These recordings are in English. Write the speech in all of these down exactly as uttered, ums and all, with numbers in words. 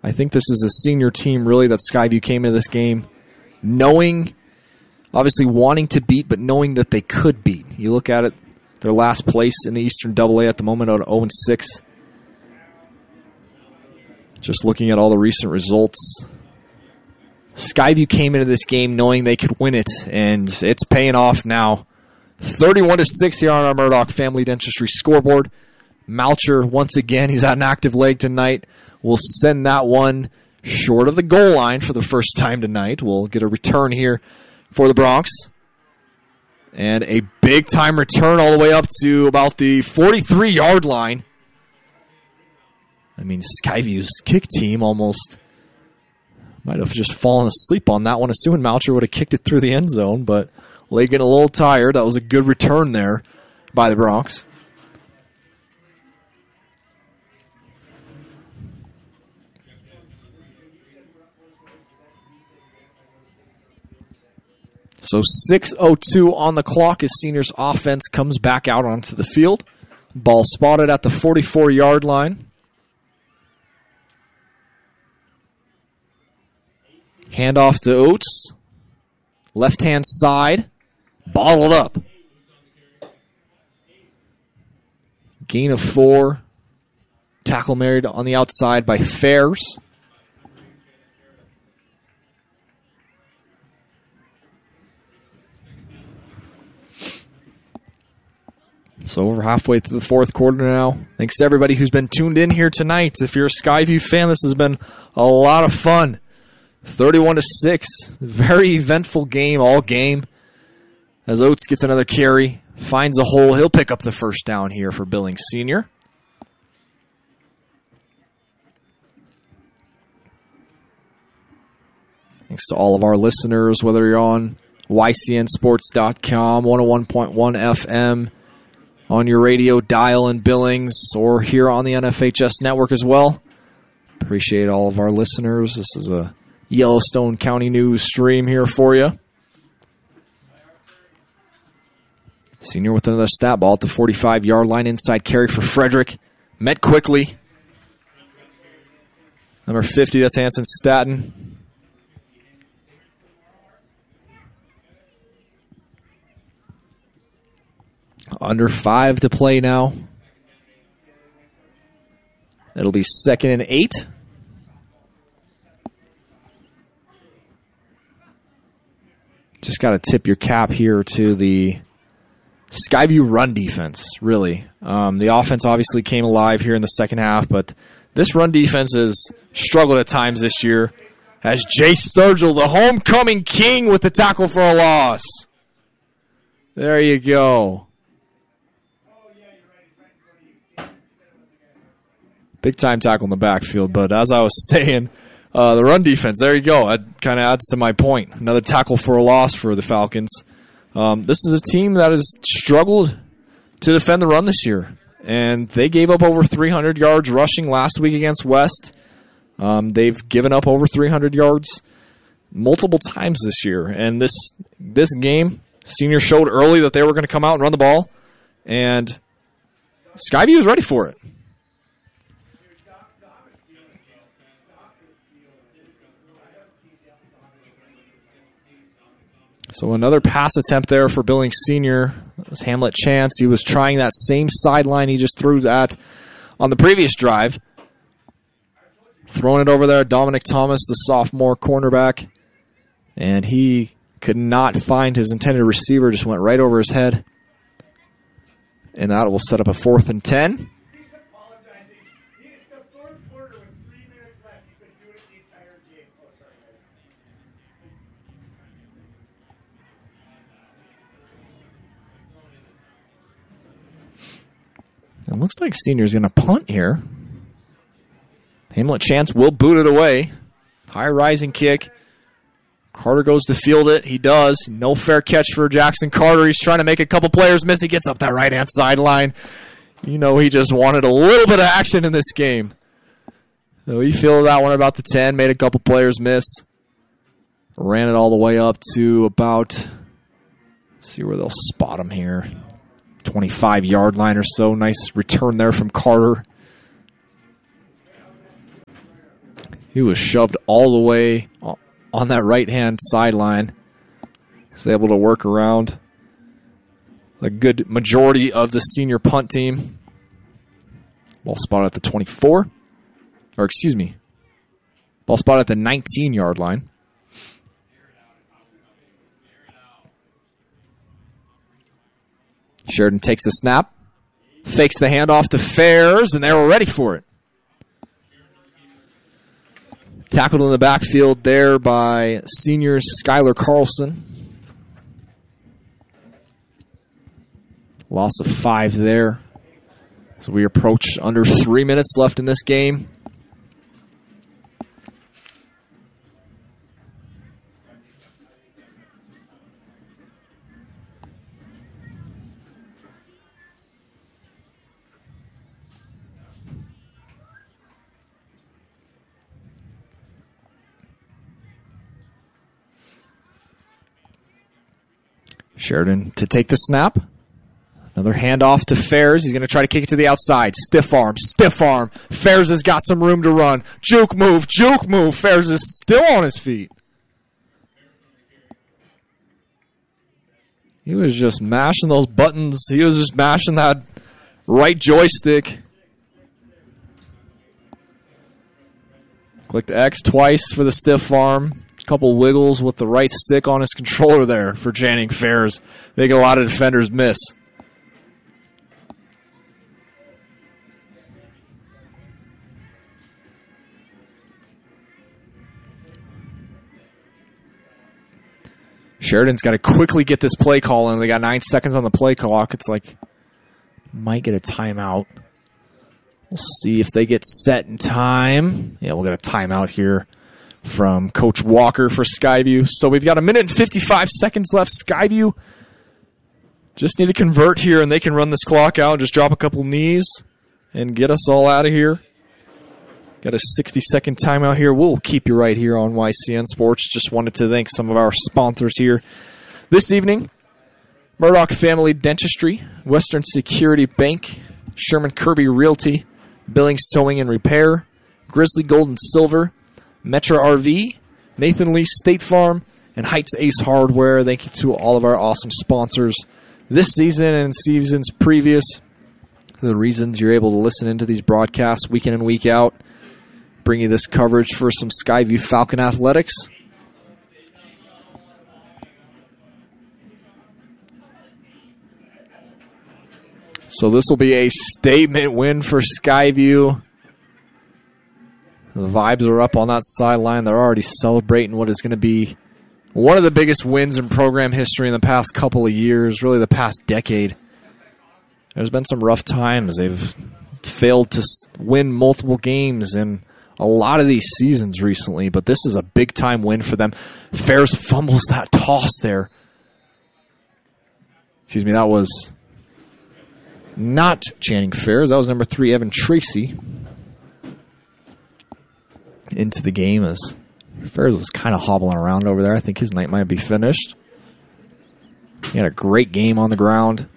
I think this is a senior team, really, that Skyview came into this game knowing, obviously wanting to beat, but knowing that they could beat. You look at it, their last place in the Eastern double A at the moment at oh and six. Just looking at all the recent results, Skyview came into this game knowing they could win it, and it's paying off now. thirty-one to six here on our Murdoch Family Dentistry scoreboard. Malcher, once again, he's had an active leg tonight. We'll send that one short of the goal line for the first time tonight. We'll get a return here for the Bronx. And a big-time return all the way up to about the forty-three-yard line. I mean, Skyview's kick team almost might have just fallen asleep on that one, assuming Malcher would have kicked it through the end zone, but leg getting a little tired. That was a good return there by the Bronx. So six oh two on the clock as Senior's offense comes back out onto the field. Ball spotted at the forty-four-yard line. Handoff to Oates. Left-hand side. Bottled up. Gain of four. Tackle married on the outside by Fairs. So we're halfway through the fourth quarter now. Thanks to everybody who's been tuned in here tonight. If you're a Skyview fan, this has been a lot of fun. thirty-one to six. Very eventful game all game. As Oates gets another carry, finds a hole. He'll pick up the first down here for Billings Senior. Thanks to all of our listeners, whether you're on Y C N sports dot com, one oh one point one F M, on your radio dial in Billings, or here on the N F H S network as well. Appreciate all of our listeners. This is a Yellowstone County News stream here for you. Senior with another stat ball at the forty-five-yard line. Inside carry for Frederick. Met quickly. Number fifty, that's Hanson Staten. Under five to play now. It'll be second and eight. Just got to tip your cap here to the Skyview run defense, really. Um, the offense obviously came alive here in the second half, but this run defense has struggled at times this year. As Jay Sturgill, the homecoming king, with the tackle for a loss. There you go. Big-time tackle in the backfield, but as I was saying, uh, the run defense, there you go. That kind of adds to my point. Another tackle for a loss for the Falcons. Um, this is a team that has struggled to defend the run this year, and they gave up over three hundred yards rushing last week against West. Um, they've given up over three hundred yards multiple times this year, and this this game, Senior showed early that they were going to come out and run the ball, and Skyview is ready for it. So another pass attempt there for Billings Senior. It was Hamlet Chance. He was trying that same sideline he just threw at on the previous drive. Throwing it over there, Dominic Thomas, the sophomore cornerback. And he could not find his intended receiver, just went right over his head. And that will set up a fourth and ten. It looks like Senior's going to punt here. Hamlet Chance will boot it away. High rising kick. Carter goes to field it. He does. No fair catch for Jackson Carter. He's trying to make a couple players miss. He gets up that right-hand sideline. You know, he just wanted a little bit of action in this game. So he fielded that one about the ten, made a couple players miss. Ran it all the way up to about, let's see where they'll spot him here. twenty-five-yard line or so. Nice return there from Carter. He was shoved all the way on that right-hand sideline. He's able to work around a good majority of the senior punt team. Ball spot at the twenty-four. Or excuse me. Ball spot at the nineteen-yard line. Sheridan takes the snap. Fakes the handoff to Fairs, and they were ready for it. Tackled in the backfield there by senior Skylar Carlson. Loss of five there. So we approach under three minutes left in this game. Sheridan to take the snap. Another handoff to Fairs. He's going to try to kick it to the outside. Stiff arm, stiff arm. Fairs has got some room to run. Juke move, juke move. Fairs is still on his feet. He was just mashing those buttons. He was just mashing that right joystick. Clicked X twice for the stiff arm. Couple wiggles with the right stick on his controller there for Channing Fairs, making a lot of defenders miss. Sheridan's got to quickly get this play call in. They got nine seconds on the play clock. It's like, might get a timeout. We'll see if they get set in time. Yeah, we'll get a timeout here from Coach Walker for Skyview. So we've got a minute and fifty-five seconds left. Skyview just need to convert here, and they can run this clock out, just drop a couple knees, and get us all out of here. Got a sixty-second timeout here. We'll keep you right here on Y C N Sports. Just wanted to thank some of our sponsors here this evening. Murdoch Family Dentistry, Western Security Bank, Sherman Kirby Realty, Billings Towing and Repair, Grizzly Gold and Silver, Metro R V, Nathan Lee State Farm, and Heights Ace Hardware. Thank you to all of our awesome sponsors this season and seasons previous. The reasons you're able to listen into these broadcasts week in and week out. Bring you this coverage for some Skyview Falcon Athletics. So this will be a statement win for Skyview. The vibes are up on that sideline. They're already celebrating what is going to be one of the biggest wins in program history in the past couple of years, really the past decade. There's been some rough times. They've failed to win multiple games in a lot of these seasons recently, but this is a big-time win for them. Fairs fumbles that toss there. Excuse me, that was not Channing Fairs. That was number three, Evan Tracy. Into the game as Fairs was kind of hobbling around over there. I think his night might be finished. He had a great game on the ground.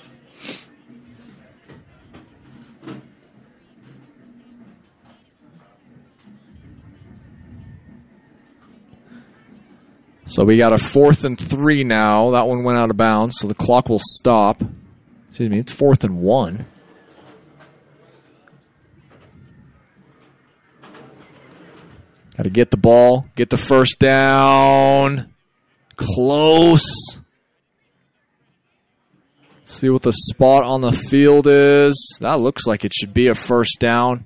So we got a fourth and three now. That one went out of bounds, so the clock will stop. Excuse me, it's fourth and one. Got to get the ball, get the first down. Close. Let's see what the spot on the field is. That looks like it should be a first down.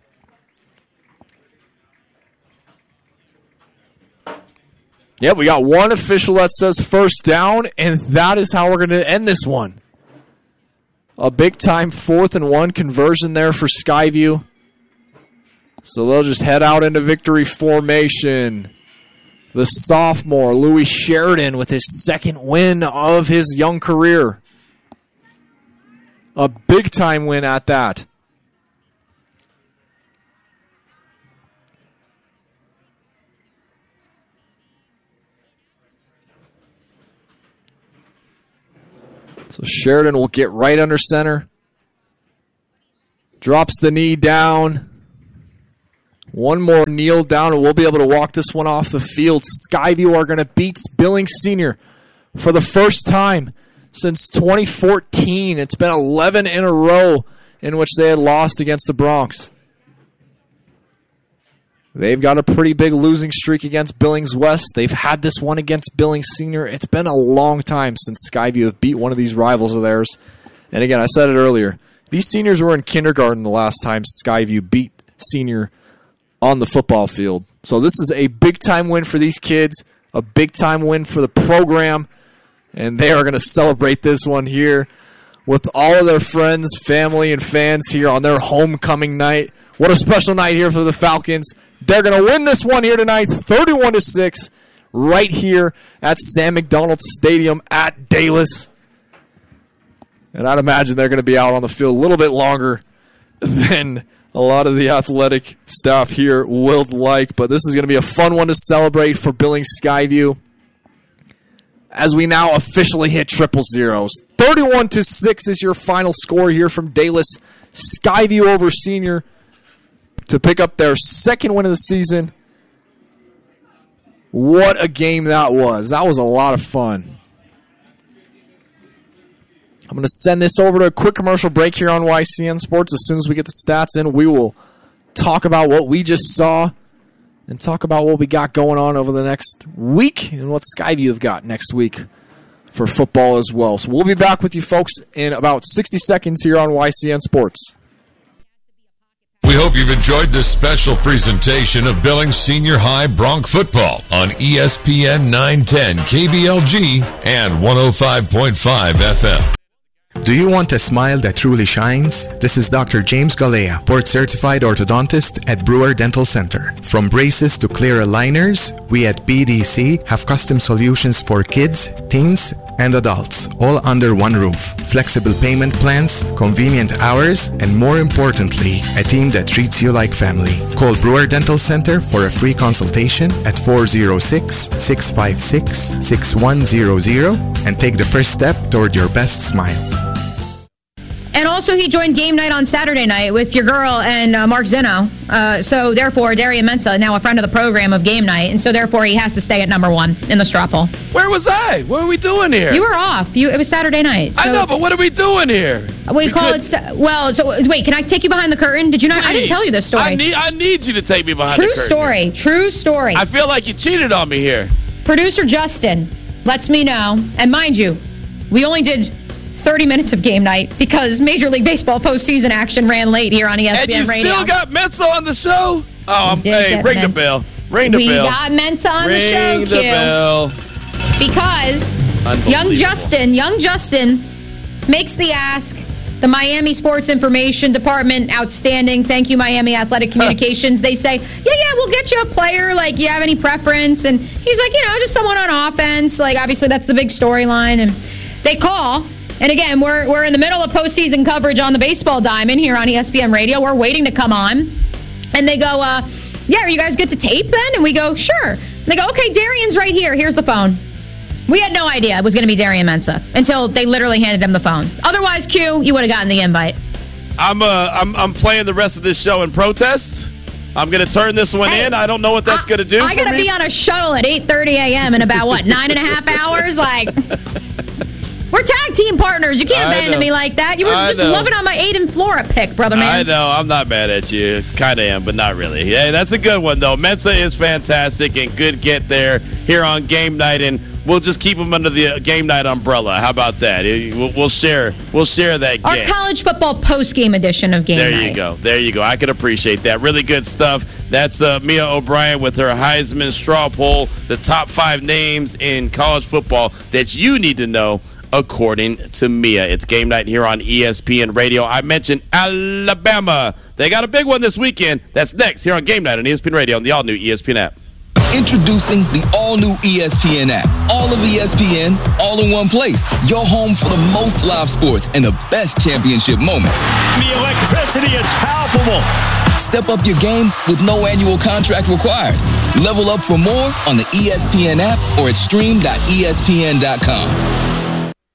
Yep, we got one official that says first down, and that is how we're going to end this one. A big-time fourth and one conversion there for Skyview. So they'll just head out into victory formation. The sophomore, Louis Sheridan, with his second win of his young career. A big-time win at that. So Sheridan will get right under center. Drops the knee down. One more kneel down, and we'll be able to walk this one off the field. Skyview are going to beat Billings Senior for the first time since twenty fourteen. It's been eleven in a row in which they had lost against the Broncs. They've got a pretty big losing streak against Billings West. They've had this one against Billings Senior. It's been a long time since Skyview have beat one of these rivals of theirs. And again, I said it earlier, these seniors were in kindergarten the last time Skyview beat Senior on the football field. So this is a big-time win for these kids, a big-time win for the program, and they are going to celebrate this one here with all of their friends, family, and fans here on their homecoming night. What a special night here for the Falcons. They're going to win this one here tonight, thirty-one to six, right here at Sam McDonald Stadium at Dallas. And I'd imagine they're going to be out on the field a little bit longer than a lot of the athletic staff here will like. But this is going to be a fun one to celebrate for Billings Skyview as we now officially hit triple zeros. thirty-one to six is your final score here from Dallas. Skyview over Senior to pick up their second win of the season. What a game that was. That was a lot of fun. I'm going to send this over to a quick commercial break here on Y C N Sports. As soon as we get the stats in, we will talk about what we just saw and talk about what we got going on over the next week and what Skyview have got next week for football as well. So we'll be back with you folks in about sixty seconds here on Y C N Sports. We hope you've enjoyed this special presentation of Billings Senior High Bronc football on E S P N nine ten K B L G and one oh five point five F M. Do you want a smile that truly shines? This is Doctor James Galea, board-certified orthodontist at Brewer Dental Center. From braces to clear aligners, we at B D C have custom solutions for kids, teens, and adults, all under one roof. Flexible payment plans, convenient hours, and more importantly, a team that treats you like family. Call Brewer Dental Center for a free consultation at four oh six, six five six, six one zero zero and take the first step toward your best smile. And also, he joined game night on Saturday night with your girl and uh, Mark Zeno. Uh, so, therefore, Darian Mensa, now a friend of the program of game night. And so, therefore, he has to stay at number one in the straw poll. Where was I? What are we doing here? You were off. You It was Saturday night. So I know, but what are we doing here? We, we call could... it... Well, so wait, can I take you behind the curtain? Did you not? Please. I didn't tell you this story. I need, I need you to take me behind True the curtain. True story. Here. True story. I feel like you cheated on me here. Producer Justin lets me know. And mind you, we only did thirty minutes of game night because Major League Baseball postseason action ran late here on E S P N and you Radio. Still got Mensa on the show? Oh, I'm, hey, ring Mensa. the bell. Ring the we bell. We got Mensa on ring the show, Ring the Q. bell. Because young Justin, young Justin makes the ask. The Miami Sports Information Department, outstanding. Thank you, Miami Athletic Communications. They say, yeah, yeah, we'll get you a player. Like, you have any preference? And he's like, you know, just someone on offense. Like, obviously, that's the big storyline. And they call. And again, we're we're in the middle of postseason coverage on the Baseball Diamond here on E S P N Radio. We're waiting to come on. And they go, uh, yeah, are you guys good to tape then? And we go, sure. And they go, okay, Darian's right here. Here's the phone. We had no idea it was going to be Darian Mensa until they literally handed him the phone. Otherwise, Q, you would have gotten the invite. I'm uh, I'm I'm playing the rest of this show in protest. I'm going to turn this one hey, in. I don't know what that's going to do I for gotta me. be on a shuttle at eight thirty a.m. in about, what, nine and a half hours? Like... We're tag team partners. You can't abandon me like that. You were I just know. loving on my Aiden Flora pick, brother man. I know. I'm not mad at you. Kind of am, but not really. Hey, that's a good one, though. Mensa is fantastic and good get there here on game night, and we'll just keep him under the game night umbrella. How about that? We'll share We'll share that Our game. college football post-game edition of game there night. There you go. There you go. I can appreciate that. Really good stuff. That's uh, Mia O'Brien with her Heisman straw poll, the top five names in college football that you need to know according to Mia. It's game night here on E S P N Radio. I mentioned Alabama. They got a big one this weekend. That's next here on game night on E S P N Radio on the all-new E S P N app. Introducing the all-new E S P N app. All of E S P N, all in one place. Your home for the most live sports and the best championship moments. The electricity is palpable. Step up your game with no annual contract required. Level up for more on the E S P N app or at stream dot E S P N dot com.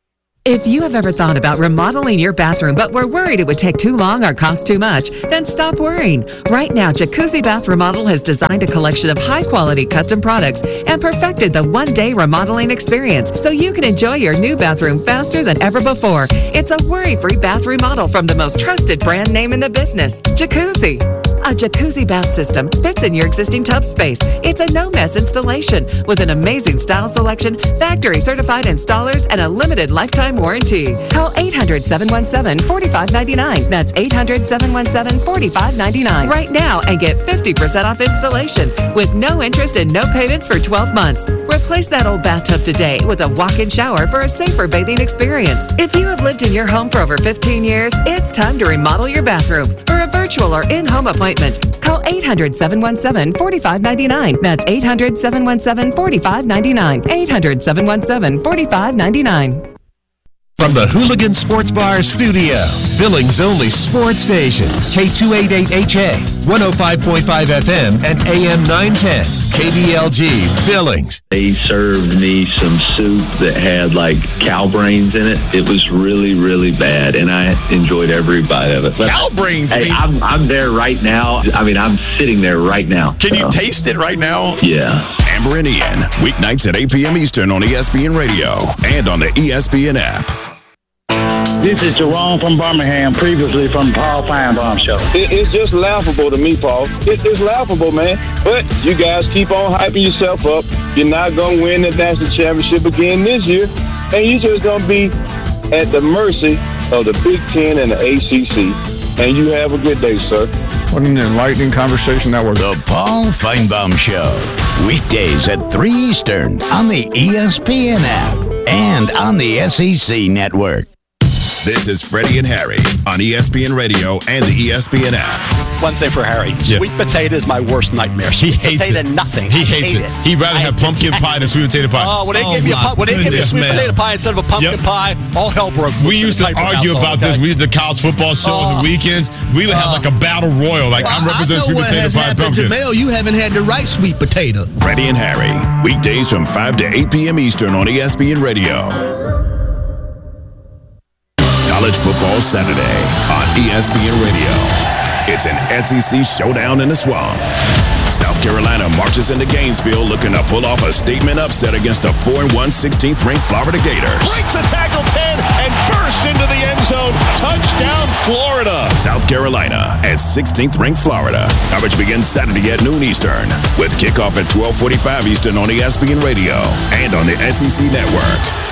If you have ever thought about remodeling your bathroom but were worried it would take too long or cost too much, then stop worrying. Right now, Jacuzzi Bath Remodel has designed a collection of high-quality custom products and perfected the one-day remodeling experience so you can enjoy your new bathroom faster than ever before. It's a worry-free bath remodel from the most trusted brand name in the business, Jacuzzi. A Jacuzzi bath system fits in your existing tub space. It's a no-mess installation with an amazing style selection, factory-certified installers, and a limited lifetime warranty. Call eight hundred, seven one seven, four five nine nine. That's eight hundred, seven one seven, four five nine nine right now and get fifty percent off installation with no interest and no payments for twelve months. Replace that old bathtub today with a walk-in shower for a safer bathing experience. If you have lived in your home for over fifteen years, it's time to remodel your bathroom. For a virtual or in-home appointment, call eight hundred, seven one seven, four five nine nine. That's eight hundred, seven one seven, four five nine nine. eight hundred, seven one seven, four five nine nine. From the Hooligan Sports Bar studio, Billings' only sports station, K two eighty-eight H A, one oh five point five F M, and A M nine ten, K B L G, Billings. They served me some soup that had like cow brains in it. It was really, really bad, and I enjoyed every bite of it. But, cow brains? Hey, I'm, I'm there right now. I mean, I'm sitting there right now. Can so. you taste it right now? Yeah. Amber and Ian, weeknights at eight p.m. Eastern on E S P N Radio and on the E S P N app. This is Jerome from Birmingham, previously from Paul Feinbaum Show. It, it's just laughable to me, Paul. It, it's laughable, man. But you guys keep on hyping yourself up. You're not going to win the national championship again this year. And you're just going to be at the mercy of the Big Ten and the A C C. And you have a good day, sir. What an enlightening conversation that was. The Paul Feinbaum Show. Weekdays at three Eastern on the E S P N app and on the S E C network. This is Freddie and Harry on E S P N Radio and the E S P N app. One thing for Harry. Yeah. Sweet potato is my worst nightmare. Sweet he hates potato, it. nothing. He I hates hate it. it. He'd rather I have pumpkin pie than sweet potato pie. Oh, when they oh, give me a pu- when they give me a sweet man. potato pie instead of a pumpkin yep. pie, all hell broke loose. We used to argue about okay? this. We did the college football show uh, on the weekends. We would uh, have like a battle royal. Like well, I'm representing sweet potato pie pumpkin. Jamel, you haven't had the right sweet potato. Freddie and Harry, weekdays from five to eight p.m. Eastern on E S P N Radio. College Football Saturday on E S P N Radio. It's an S E C showdown in the swamp. South Carolina marches into Gainesville looking to pull off a statement upset against the four and one sixteenth ranked Florida Gators. Breaks a tackle ten and burst into the end zone. Touchdown, Florida. South Carolina at sixteenth ranked Florida. Coverage begins Saturday at noon Eastern with kickoff at twelve forty-five Eastern on E S P N Radio and on the S E C Network.